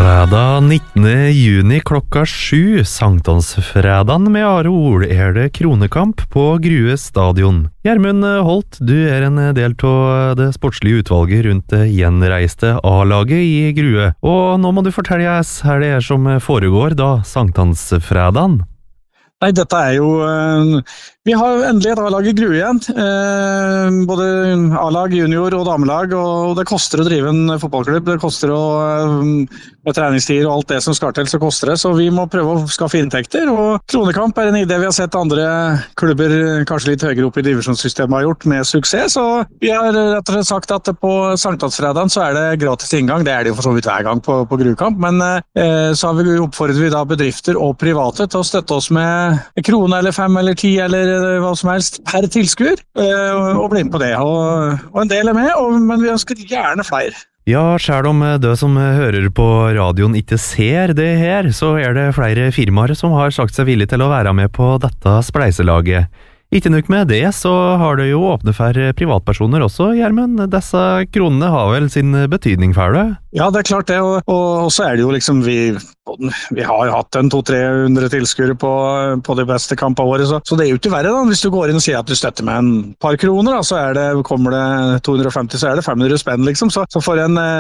Fredag 19. juni klokka 7, Sankthansfredagen med Are Ol, det kronekamp på Grue stadion. Gjermund Holt, du en del av det sportslige utvalget rundt det gjenreiste A-laget i Grue. Og nå må du fortelle oss her det som foregår da Sankthansfredagen. Nei, dette jo vi har endelig et A-lag i Grue igjen, både A-lag, junior og damelag, og det koster å drive en fotballklubb, det koster med treningstider og alt det som skal til, så koster det, så vi må prøve å skaffe inntekter, og kronekamp en idé vi har sett andre klubber kanskje litt høyere opp i divisjonssystemet har gjort med suksess, så vi har rett og slett sagt at på Sankthansfredagen så det gratis inngang, det det jo for så vidt hver gang på Gruekamp, men så har vi oppfordret vi da bedrifter og private til å støtte oss med en krone eller 5 eller 10 eller hva som helst per tilskuer, og bli med på det, og en del med, men vi ønsker gjerne flere. Ja, selv om du som hører på radioen ikke ser det her, så det flere firmaer som har sagt seg villige til å være med på dette spleiselaget. Ikke nok med det, så har det jo åpnet for privatpersoner også, Gjermund. Disse kronene har vel sin betydning for det? Ja, det klart det, og så det jo liksom vi har hatt 200-300 tilskuere på de beste kampene våre, så det jo ikke verre da. Hvis du går inn og sier at du støtter med en par kroner, da, så kommer det 250, så det 500 spenn liksom, så for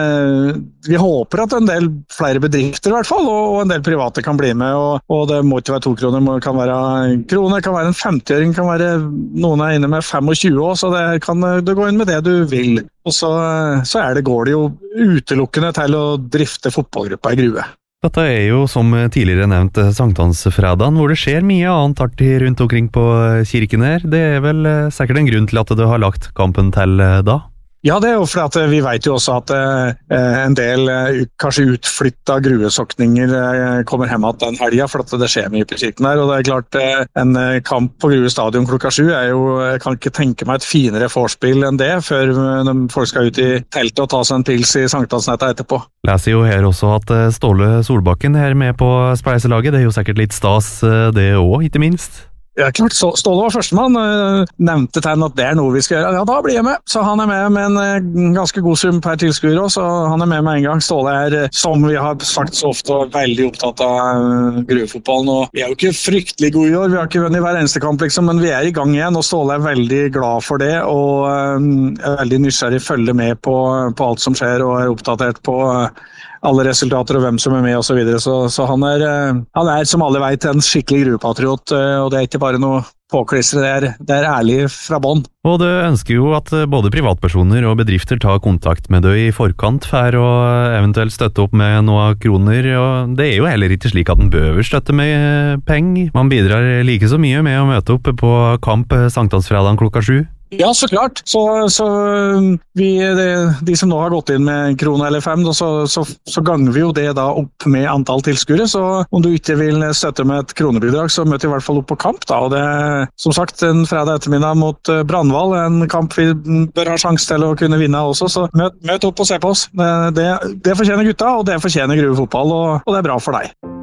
vi håper at en del flere bedrifter i hvert fall, og en del private kan bli med, og det må ikke være 2 kroner, det kan være en krone, det kan være en 50-øring, kan være noen inne med 25 år, så det kan du gå inn med det du vil. Og så går det jo utelukkende til å drifte fotballgruppa i Grue. Dette jo, som tidligere nevnt, Sankthansfredagen, hvor det skjer mye annet artig rundt omkring på kirken her. Det vel sikkert en grunn til at du har lagt kampen til da? Ja, det jo fordi at vi vet jo også at en del kanskje utflyttet gruesokninger kommer hjem at den helgen, for at det skjer mye på kirken der, og det klart en kamp på Grue stadion klokka 7 jo, jeg kan ikke tenke meg et finere forspill enn det, før folk skal ut i teltet og ta seg en pils i Sankthansnettet etterpå. Leser jo her også at Ståle Solbakken her med på spleiselaget, det jo sikkert litt stas det også, ikke minst. Ja, klart. Ståle var førstemann, nevnte til han at det noe vi skal gjøre. Ja, da blir jeg med. Så han med en ganske god sum per tilskuer også, så han med en gang. Ståle som vi har sagt så ofte, veldig opptatt av gruefotballen, og vi jo ikke fryktelig gode i år, vi har ikke vunnet i hver eneste kamp, liksom, men vi i gang igjen, og Ståle veldig glad for det, og veldig nysgjerrig følger med på alt som skjer, og oppdatert på alle resultater og hvem som med og så videre, så han som alle vet en skikkelig gruepatriot, og det ikke bare noe påklistre, det ærlig fra bånn. Og du ønsker jo at både privatpersoner og bedrifter tar kontakt med deg i forkant for å eventuelt støtte opp med noen kroner, og det jo heller ikke slik at den bør støtte med penger. Man bidrar like så mye med å møte opp på kamp Sankthansfredagen klokka 7. Ja, så klart. Så de som nå har gått inn med 1 krone eller 5, så ganger vi jo det da opp med antall tilskuere, så om du ikke vil støtte med et kronebidrag, så møter vi i hvert fall opp på kamp da, og det som sagt en fredag ettermiddag mot Brandval, en kamp vi bør ha sjanse til å kunne vinne også, så møt opp og se på oss. Det fortjener gutta, og det fortjener Grue fotball, og det bra for deg.